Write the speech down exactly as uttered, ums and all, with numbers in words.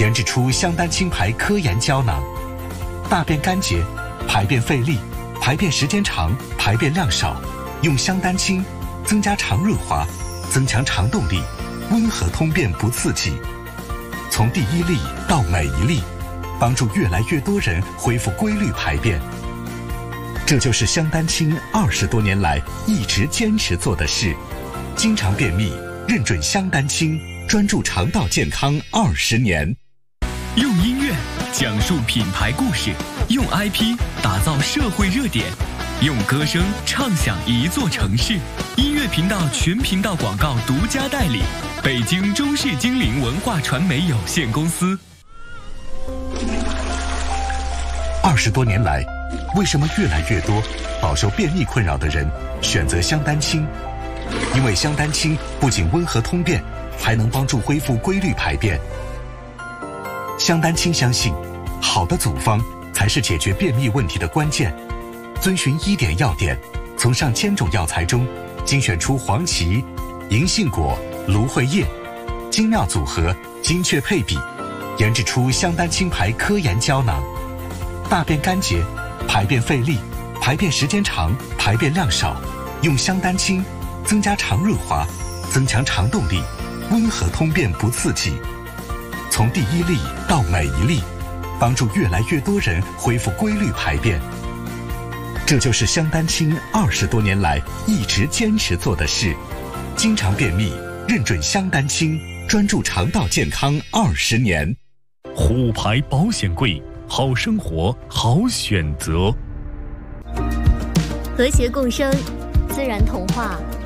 研制出香丹清牌科研胶囊，大便干结，排便费力，排便时间长，排便量少，用香丹清增加肠润滑，增强肠动力，温和通便不刺激。从第一粒到每一粒，帮助越来越多人恢复规律排便。这就是香丹清二十多年来一直坚持做的事。经常便秘，认准香丹清，专注肠道健康二十年。 用音乐讲述品牌故事，用 I P 打造社会热点，用歌声唱响一座城市。音乐频道全频道广告独家代理，北京中视精灵文化传媒有限公司。 二十多年来，为什么越来越多饱受便秘困扰的人选择香丹清？因为香丹清不仅温和通便，还能帮助恢复规律排便。香丹清相信，好的组方才是解决便秘问题的关键。遵循一点要点，从上千种药材中精选出黄芪、银杏果、芦荟叶，精妙组合，精确配比，研制出香丹清牌科研胶囊。大便干结，排便费力，排便时间长，排便量少，用香丹清增加肠润滑，增强肠动力，温和通便不刺激。从第一粒到每一粒，帮助越来越多人恢复规律排便。这就是香丹清二十多年来一直坚持做的事。经常便秘，认准香丹清，专注肠道健康二十年。 虎牌保险柜，好生活，好选择。 和谐共生，自然童话。